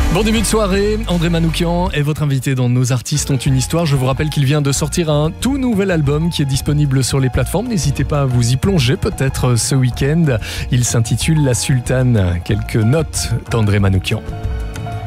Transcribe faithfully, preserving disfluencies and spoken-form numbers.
Bon début de soirée, André Manoukian est votre invité dans Nos artistes ont une histoire. Je vous rappelle qu'il vient de sortir un tout nouvel album qui est disponible sur les plateformes. N'hésitez pas à vous y plonger peut-être ce week-end. Il s'intitule La Sultane. Quelques notes d'André Manoukian.